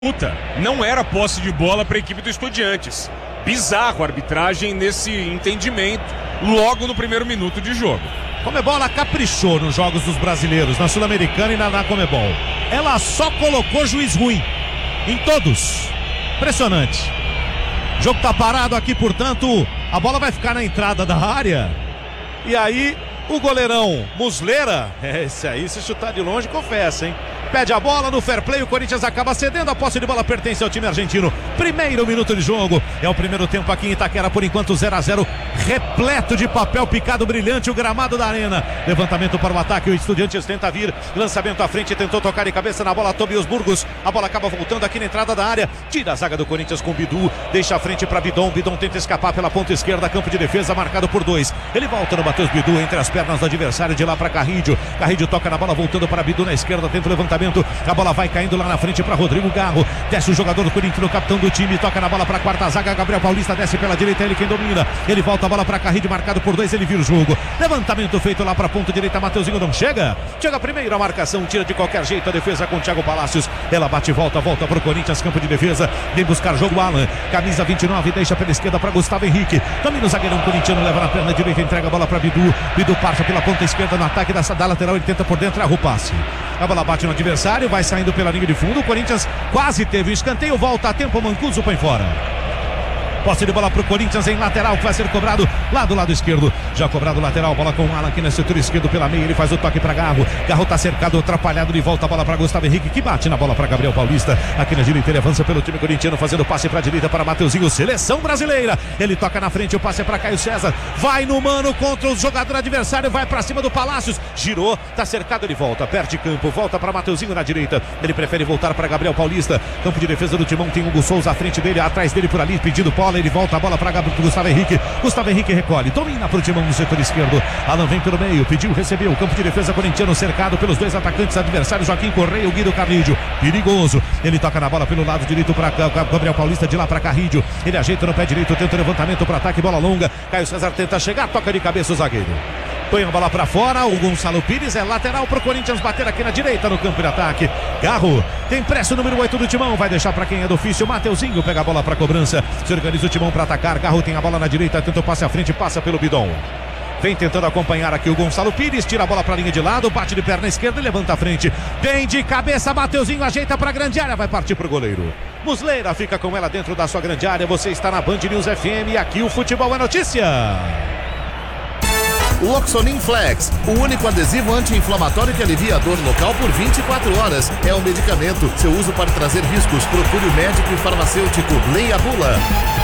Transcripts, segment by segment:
Não era posse de bola para a equipe do Estudiantes. Bizarro a arbitragem nesse entendimento logo no primeiro minuto de jogo. Comebol, ela caprichou nos jogos dos brasileiros, na Sul-Americana e na Comebol. Ela só colocou juiz ruim em todos. Impressionante. O jogo tá parado aqui, portanto, a bola vai ficar na entrada da área. E aí, o goleirão Muslera, esse aí, se chutar de longe, confessa, hein? Pede a bola no fair play, o Corinthians acaba cedendo, a posse de bola pertence ao time argentino. Primeiro minuto de jogo, é o primeiro tempo aqui em Itaquera, por enquanto 0-0, repleto de papel picado brilhante, o gramado da arena. Levantamento para o ataque, o Estudiantes tenta vir, lançamento à frente, tentou tocar de cabeça na bola, Tobias Burgos, a bola acaba voltando aqui na entrada da área, tira a zaga do Corinthians com Bidu, deixa a frente para Bidon tenta escapar pela ponta esquerda, campo de defesa marcado por 2, ele volta no Matheus Bidu, entre as pernas do adversário, de lá para Carrillo toca na bola, voltando para Bidu na esquerda, tenta o levantamento, a bola vai caindo lá na frente para Rodrigo Garro, desce o jogador do Corinthians, o capitão do time, toca na bola para a quarta zaga, Gabriel Paulista desce pela direita, ele quem domina, ele volta a bola para Carrillo, marcado por 2, ele vira o jogo, levantamento feito lá para a ponta direita, Mateuzinho não chega primeiro a marcação, tira de qualquer jeito a defesa com Thiago Palácios, ela bate e volta para o Corinthians, campo de defesa, vem buscar jogo Alan, camisa 29, deixa pela esquerda para Gustavo Henrique, domina o zagueirão corintiano, leva na perna direita, entrega a bola para Bidu passa pela ponta esquerda no ataque da lateral, ele tenta por dentro, erra o passe, a bola bate no adversário, vai saindo pela linha de fundo, o Corinthians quase teve um escanteio, volta a tempo, Mancuso põe fora. Posse de bola para o Corinthians em lateral, que vai ser cobrado lá do lado esquerdo. Já cobrado lateral, bola com o Alan aqui no setor esquerdo pela meia. Ele faz o toque para Garro. Garro está cercado, atrapalhado. De volta a bola para Gustavo Henrique, que bate na bola para Gabriel Paulista. Aqui na direita, ele avança pelo time corintiano, fazendo passe para a direita para Mateuzinho. Seleção brasileira. Ele toca na frente, o passe é para Caio César. Vai no mano contra o jogador adversário, vai para cima do Palácios. Girou, está cercado, ele volta, perde campo, volta para Mateuzinho na direita. Ele prefere voltar para Gabriel Paulista. Campo de defesa do Timão, tem Hugo Souza à frente dele, atrás dele por ali, pedindo bola. Ele volta a bola para Gustavo Henrique. Gustavo Henrique recolhe, domina para o Timão no setor esquerdo. Alan vem pelo meio, pediu, recebeu. Campo de defesa corintiano cercado pelos 2 atacantes adversários, Joaquim Correia e o Guido Carrillo. Perigoso. Ele toca na bola pelo lado direito para Gabriel Paulista, de lá para Carrillo. Ele ajeita no pé direito, tenta o levantamento para ataque, bola longa. Caio César tenta chegar, toca de cabeça o zagueiro. Põe a bola para fora, o Gonçalo Pires é lateral para o Corinthians bater aqui na direita no campo de ataque. Garro tem pressa, o número 8 do Timão, vai deixar para quem é do ofício, Mateuzinho pega a bola para cobrança, se organiza o Timão para atacar. Garro tem a bola na direita, tenta o passe à frente, passa pelo Bidon. Vem tentando acompanhar aqui o Gonçalo Pires, tira a bola para a linha de lado, bate de perna esquerda e levanta a frente. Vem de cabeça, Mateuzinho ajeita para a grande área, vai partir para o goleiro. Muslera fica com ela dentro da sua grande área, você está na Band News FM e aqui o futebol é notícia. Loxonin Flex, o único adesivo anti-inflamatório que alivia a dor local por 24 horas. É um medicamento. Seu uso pode trazer riscos. Procure o médico e farmacêutico. Leia a bula.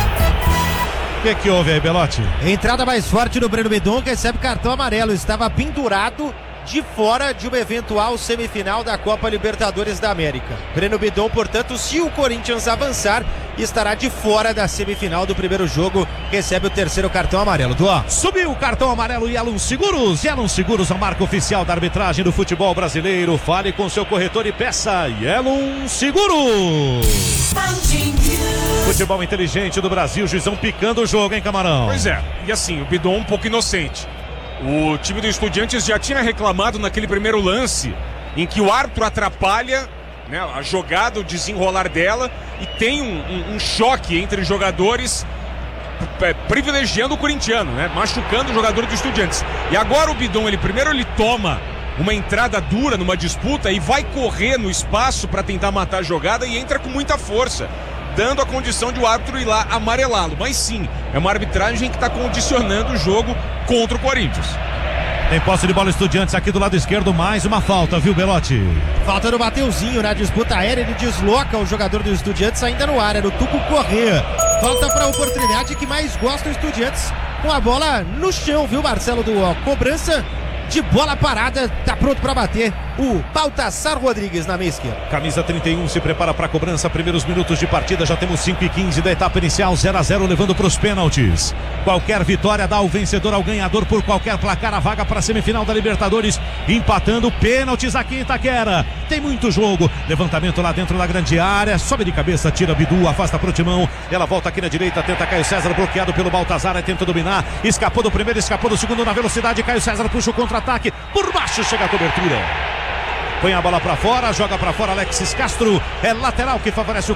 O que houve aí, Belotti? Entrada mais forte do Breno Bidon, que recebe cartão amarelo. Estava pendurado de fora de uma eventual semifinal da Copa Libertadores da América. Breno Bidon, portanto, se o Corinthians avançar, estará de fora da semifinal do primeiro jogo, recebe o terceiro cartão amarelo. Subiu o cartão amarelo e Elon Seguros. Elon Seguros, a marca oficial da arbitragem do futebol brasileiro. Fale com seu corretor e peça Elon Seguros. Futebol inteligente do Brasil, juizão picando o jogo, hein, Camarão? Pois é, e assim, o Bidon um pouco inocente. O time do Estudiantes já tinha reclamado naquele primeiro lance em que o árbitro atrapalha, né, a jogada, o desenrolar dela, e tem um choque entre jogadores privilegiando o corintiano, né, machucando o jogador do Estudiantes. E agora o Bidon, ele toma uma entrada dura numa disputa e vai correr no espaço para tentar matar a jogada e entra com muita força, dando a condição de o árbitro ir lá amarelá-lo. Mas sim, é uma arbitragem que está condicionando o jogo contra o Corinthians. Tem posse de bola Estudiantes aqui do lado esquerdo, mais uma falta, viu, Belotti? Falta do Mateuzinho na disputa aérea, ele desloca o jogador do Estudiantes ainda no ar, é no Tuco Corrêa. Falta para a oportunidade que mais gosta o Estudiantes, com a bola no chão, viu, Marcelo, cobrança de bola parada, tá pronto para bater o Baltassar Rodrigues na meia esquerda. Camisa 31 se prepara para a cobrança, primeiros minutos de partida, já temos 5:15 da etapa inicial, 0-0, levando para os pênaltis. Qualquer vitória dá ao vencedor, ao ganhador, por qualquer placar, a vaga para a semifinal da Libertadores, empatando pênaltis aqui em Itaquera. Tem muito jogo, levantamento lá dentro da grande área, sobe de cabeça, tira Bidu, afasta pro Timão, ela volta aqui na direita, tenta Caio César, bloqueado pelo Baltazar, tenta dominar, escapou do primeiro, escapou do segundo na velocidade, Caio César puxa o contra-ataque, por baixo chega a cobertura. Põe a bola pra fora, joga pra fora Alexis Castro. É lateral que favorece o